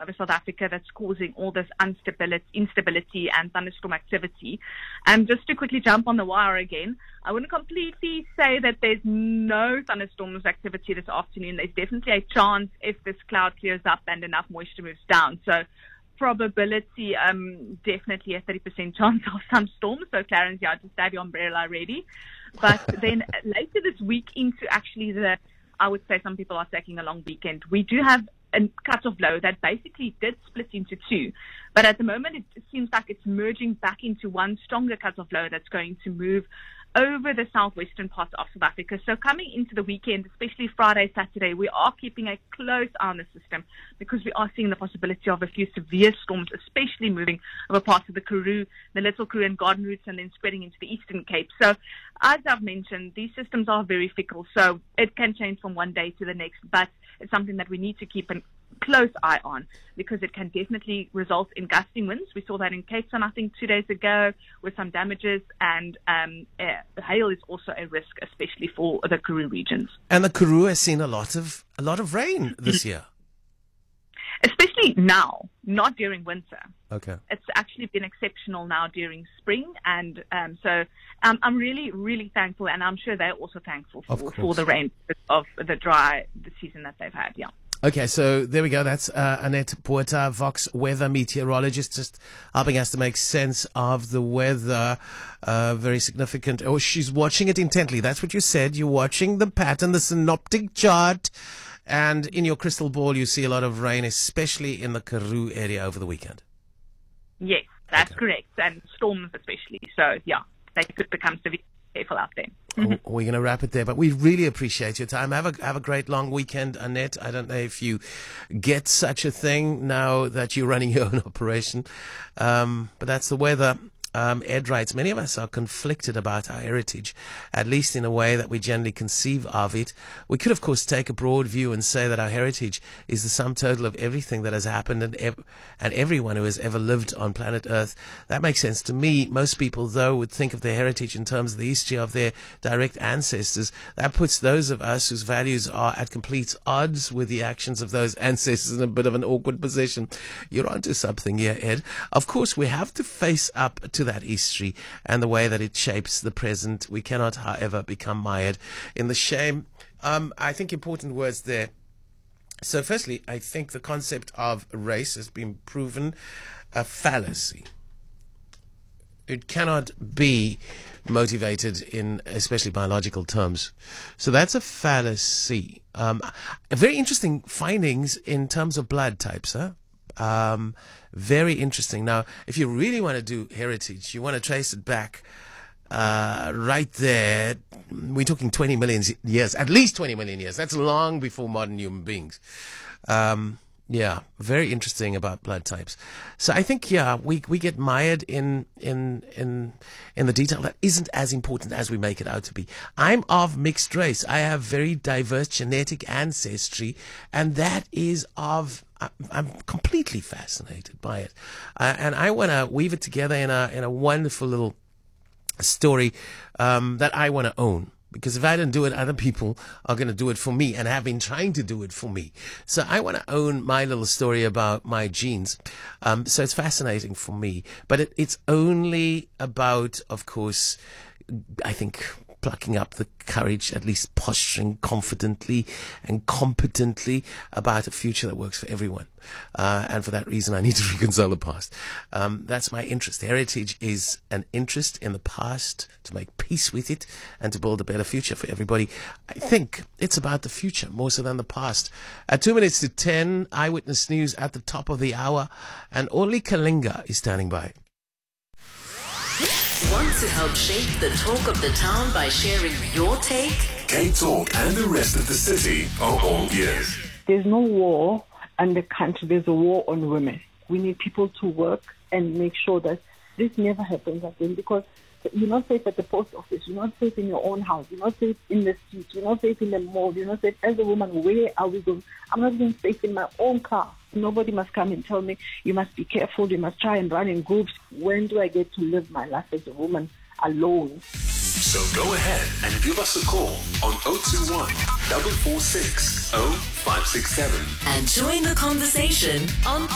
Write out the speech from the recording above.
over South Africa that's causing all this instability and thunderstorm activity. Just to quickly jump on the wire again, I wouldn't completely say that there's no thunderstorms activity this afternoon. There's definitely a chance if this cloud clears up and enough moisture moves down. So probability, definitely a 30% chance of some storms. So Clarence, just have your umbrella ready. But then later this week into actually I would say some people are taking a long weekend. We do have a cut-off low that basically did split into two. But at the moment, it seems like it's merging back into one stronger cut-off low that's going to move over the southwestern parts of South Africa. So coming into the weekend, especially Friday, Saturday, we are keeping a close eye on the system because we are seeing the possibility of a few severe storms, especially moving over parts of the Karoo, the Little Karoo and Garden Routes, and then spreading into the Eastern Cape. So as I've mentioned, these systems are very fickle, so it can change from one day to the next, but it's something that we need to keep a close eye on because it can definitely result in gusting winds. We saw that in Cape Town, I think, 2 days ago with some damages, and hail is also a risk, especially for the Karoo regions. And the Karoo has seen a lot of rain this year. Especially now, not during winter. Okay. It's actually been exceptional now during spring, and so I'm really, really thankful, and I'm sure they're also thankful for the rain of the season that they've had, yeah. Okay, so there we go. That's Annette Botha, Vox weather meteorologist, just helping us to make sense of the weather. Very significant. Oh, she's watching it intently. That's what you said. You're watching the pattern, the synoptic chart, and in your crystal ball, you see a lot of rain, especially in the Karoo area over the weekend. Yes, that's correct, and storms especially. So, yeah, they could become severe. Careful out there. We're going to wrap it there, but we really appreciate your time. Have a great long weekend, Annette. I don't know if you get such a thing now that you're running your own operation, but that's the weather. Ed writes, many of us are conflicted about our heritage, at least in a way that we generally conceive of it. We could, of course, take a broad view and say that our heritage is the sum total of everything that has happened and everyone who has ever lived on planet Earth. That makes sense to me. Most people, though, would think of their heritage in terms of the history of their direct ancestors. That puts those of us whose values are at complete odds with the actions of those ancestors in a bit of an awkward position. You're onto something here, Ed. Of course, we have to face up to that history and the way that it shapes the present. We cannot, however, become mired in the shame. I think important words there. So firstly, I think the concept of race has been proven a fallacy. It cannot be motivated in especially biological terms. So that's a fallacy. Very interesting findings in terms of blood types, very interesting. Now, if you really want to do heritage, you want to trace it back right there. We're talking 20 million years, at least 20 million years. That's long before modern human beings. Yeah, very interesting about blood types. So I think, we get mired in the detail that isn't as important as we make it out to be. I'm of mixed race. I have very diverse genetic ancestry, and that is I'm completely fascinated by it. And I want to weave it together in a wonderful little story that I want to own. Because if I don't do it, other people are going to do it for me and have been trying to do it for me. So I want to own my little story about my genes. So it's fascinating for me. But it's only about, of course, I think, plucking up the courage, at least posturing confidently and competently about a future that works for everyone. And for that reason, I need to reconcile the past. That's my interest. Heritage is an interest in the past, to make peace with it and to build a better future for everybody. I think it's about the future more so than the past. At 2 minutes to 10, Eyewitness News at the top of the hour, and Orly Kalinga is standing by. Want to help shape the talk of the town by sharing your take? K-Talk and the rest of the city are all ears. There's no war in the country. There's a war on women. We need people to work and make sure that this never happens again, because you're not safe at the post office. You're not safe in your own house. You're not safe in the streets. You're not safe in the mall. You're not safe as a woman. Where are we going? I'm not even safe in my own car. Nobody must come and tell me, you must be careful. You must try and run in groups. When do I get to live my life as a woman alone? So go ahead and give us a call on 021 446 0567 and join the conversation on